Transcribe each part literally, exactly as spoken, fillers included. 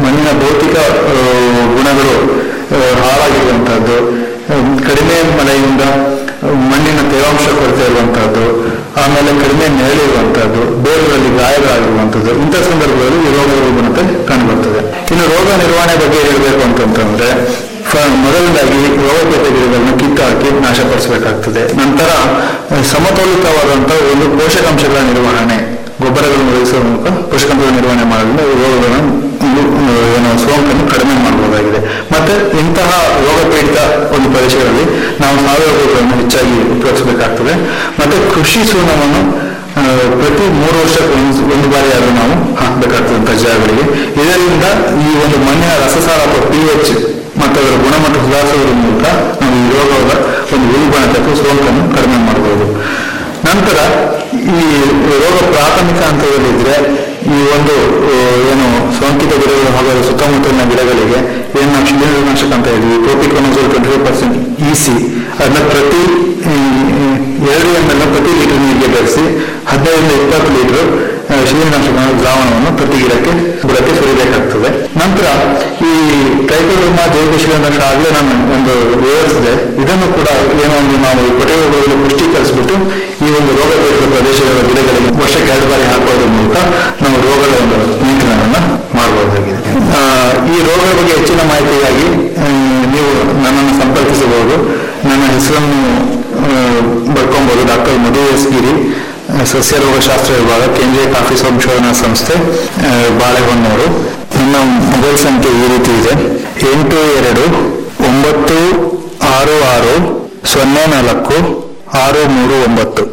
ಮಣ್ಣಿನ ಭೌತಿಕ ಗುಣಗಳು ಹಾಳಾಗಿರುವಂತಹದ್ದು, ಕಡಿಮೆ ಮಳೆಯಿಂದ ಮಣ್ಣಿನ ತೇವಾಂಶ ಕೊರತೆ ಇರುವಂತಹದ್ದು, ಆಮೇಲೆ ಕಡಿಮೆ ನೆರಳು ಇರುವಂತಹದ್ದು, ಬೇರುಗಳಲ್ಲಿ ಗಾಯಗಳಾಗಿರುವಂಥದ್ದು, ಇಂಥ ಸಂದರ್ಭದಲ್ಲಿ ಈ ರೋಗದ ರುಗ್ಮತೆ ಕಂಡುಬರ್ತದೆ. ಇನ್ನು ರೋಗ ನಿರ್ವಹಣೆ ಬಗ್ಗೆ ಹೇಳಬೇಕು ಅಂತಂತಂದ್ರೆ ಮೊದಲನೇದಾಗಿ ರೋಗಪೀಡಿತ ಗಿಡಗಳನ್ನು ಕಿತ್ತಾಕಿ ನಾಶಪಡಿಸಬೇಕಾಗ್ತದೆ. ನಂತರ ಸಮತೋಲಿತವಾದಂತಹ ಒಂದು ಪೋಷಕಾಂಶಗಳ ನಿರ್ವಹಣೆ, ಗೊಬ್ಬರಗಳನ್ನು ಒದಗಿಸುವ ಮೂಲಕ ಪೋಷಕಾಂಶಗಳ ನಿರ್ವಹಣೆ ಮಾಡೋದ್ರಿಂದ ರೋಗಗಳನ್ನು ಏನು ಸೋಂಕನ್ನು ಕಡಿಮೆ ಮಾಡಬಹುದಾಗಿದೆ. ಮತ್ತೆ ಇಂತಹ ರೋಗಪೀಡಿತ ಒಂದು ಪ್ರದೇಶಗಳಲ್ಲಿ ನಾವು ಸಾವಯವ ಗೊಬ್ಬರವನ್ನು ಹೆಚ್ಚಾಗಿ ಉಪಯೋಗಿಸಬೇಕಾಗ್ತದೆ. ಮತ್ತೆ ಕೃಷಿ ಸುಣ್ಣವನ್ನು ಪ್ರತಿ ಮೂರು ವರ್ಷಕ್ಕೆ ಒಂದು ಒಂದು ಬಾರಿ ಆದರೂ ನಾವು ಹಾಕಬೇಕಾಗ್ತದಂಥ ಜಾಗಗಳಿಗೆ. ಇದರಿಂದ ಈ ಒಂದು ಮಣ್ಣಿನ ರಸಸಾರ ಅಥವಾ ಪಿ ಎಚ್ ಮತ್ತು ಅದರ ಗುಣಮಟ್ಟ ಸುಧಾರಿಸುವುದರ ಮೂಲಕ ನಾವು ಈ ರೋಗದ ಒಂದು ಉಲ್ಬಣತೆ ಅಥವಾ ಸೋಂಕನ್ನು ಕಡಿಮೆ ಮಾಡಬಹುದು. ನಂತರ ಈ ರೋಗ ಪ್ರಾಥಮಿಕ ಹಂತದಲ್ಲಿದ್ದರೆ ಈ ಒಂದು ಏನು ಸೋಂಕಿತ ಗಿಡಗಳು ಹಾಗೂ ಸುತ್ತಮುತ್ತಲಿನ ಗಿಡಗಳಿಗೆ ಏನು ನಾವು ಶಿಲೀಂಧ್ರನಾಶಕ ಅಂತ ಹೇಳಿದ್ವಿ, ಪ್ರೋಪಿಕೊನಜೋಲ್ twenty five percent E C ಅದನ್ನ ಪ್ರತಿ ಎರಡು ಎಂ ಎಲ್ ಪ್ರತಿ ಲೀಟರ್ ನೀರಿಗೆ ಬೆರೆಸಿ ಹದಿನೈದರಿಂದ ಇಪ್ಪತ್ತು ಲೀಟರ್ ಶಿಲೀಂಧ್ರನಾಶಕ ದ್ರಾವಣವನ್ನು ಪ್ರತಿ ಗಿಡಕ್ಕೆ ಬುಡಕ್ಕೆ ಸುರಿಬೇಕಾಗ್ತದೆ. ನಂತರ ಈ ಟ್ರೈಕೋಡರ್ಮಾ ಜೈವಿಕ ಶಿಲೀಂಧ್ರನಾಶ ಆಗಲೇ ನಾನು ಒಂದು ವಿವರಿಸಿದೆ. ಇದನ್ನು ಕೂಡ ಏನೋ ಒಂದು ನಾವು ಕೊಟ್ಟಿಗೆಗಳಲ್ಲಿ ಪುಷ್ಟೀಕರಿಸಿಬಿಟ್ಟು ಈ ಒಂದು ರೋಗ ಪೀಡಿತ ಪ್ರದೇಶಗಳ ಗಿಡಗಳಿಗೆ ವರ್ಷಕ್ಕೆ ಎರಡು ಬಾರಿ ಹಾಕೋದ್ರ ಮೂಲಕ ನಾವು ರೋಗದ ಒಂದು ನಿಯಂತ್ರಣವನ್ನು ಮಾಡಬಹುದಾಗಿದೆ. ಈ ರೋಗದ ಬಗ್ಗೆ ಹೆಚ್ಚಿನ ಮಾಹಿತಿಗಾಗಿ ನೀವು ನನ್ನನ್ನು ಸಂಪರ್ಕಿಸಬಹುದು. ನನ್ನ ಹೆಸರನ್ನು ಬರ್ಕೊಬಹುದು. ಡಾಕ್ಟರ್ ಮಧು ಎಸ್ ಗಿರಿ, ಸಸ್ಯ ರೋಗಶಾಸ್ತ್ರ ವಿಭಾಗ, ಕೇಂದ್ರೀಯ ಕಾಫಿ ಸಂಶೋಧನಾ ಸಂಸ್ಥೆ, ಬಾಳೆಹೊನ್ನೂರು. ನನ್ನ ಮೊಬೈಲ್ ಸಂಖ್ಯೆ ಈ ರೀತಿ ಇದೆ: ಎಂಟು ಎರಡು ಒಂಬತ್ತು ಆರು ಆರು ಸೊನ್ನೆ ನಾಲ್ಕು ಆರು ಮೂರು ಒಂಬತ್ತು.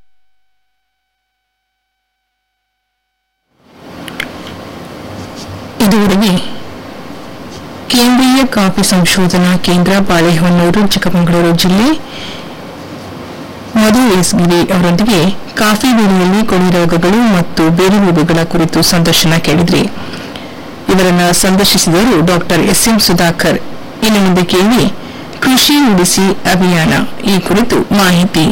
ಇದುವರೆಗೆ ಕೇಂದ್ರೀಯ ಕಾಫಿ ಸಂಶೋಧನಾ ಕೇಂದ್ರ, ಬಾಳೆಹೊನ್ನೂರು, ಚಿಕ್ಕಮಗಳೂರು ಜಿಲ್ಲೆ, ಮಧು ಎಸ್ ಗಿರಿ ಅವರೊಂದಿಗೆ ಕಾಫಿ ಬೆಳೆಯಲ್ಲಿ ಕೊಳೆ ರೋಗಗಳು ಮತ್ತು ಬೇರು ರೋಗಗಳ ಕುರಿತು ಸಂದರ್ಶನ ಕೇಳಿದ್ರಿ. ಇವರನ್ನು ಸಂದರ್ಶಿಸಿದವರು ಡಾಕ್ಟರ್ ಎಸ್ ಎಂ ಸುಧಾಕರ್. ಇನ್ನು ಮುಂದೆ ಕೇಳಿ ಕೃಷಿ ಉಳಿಸಿ ಅಭಿಯಾನ, ಈ ಕುರಿತು ಮಾಹಿತಿ.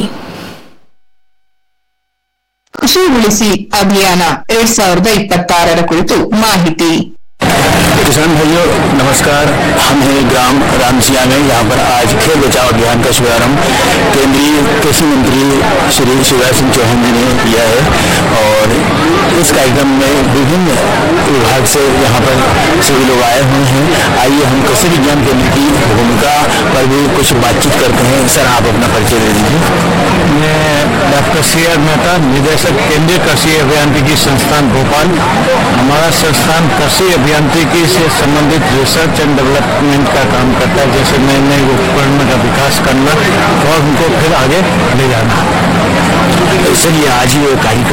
ಕೃಷಿ ಉಳಿಸಿ ಅಭಿಯಾನ ಎರಡ್ ಸಾವಿರದ ಇಪ್ಪತ್ತಾರರ ಕುರಿತು ಮಾಹಿತಿ. किसान भाइयों नमस्कार, हम हैं ग्राम रामसिया में। यहाँ पर आज खेत बचाओ अभियान का शुभारंभ केंद्रीय कृषि मंत्री श्री शिवराज सिंह चौहान जी ने किया है और इस कार्यक्रम में विभिन्न विभाग से यहाँ पर सभी लोग आए हुए हैं। आइए हम कृषि विज्ञान केंद्र की भूमिका पर भी कुछ बातचीत करते हैं। सर, आप अपना परिचय दे दीजिए। मैं डॉक्टर सी आर मेहता, निदेशक केंद्रीय कृषि अभियांत्रिकी संस्थान भोपाल। हमारा संस्थान कृषि अभियांत्रिकी से संबंधित रिसर्च एंड डेवलपमेंट का काम करता है, जैसे नए नए उपकरण का विकास करना और उनको फिर आगे ले जाना। सर, ये आज ये कार्यक्रम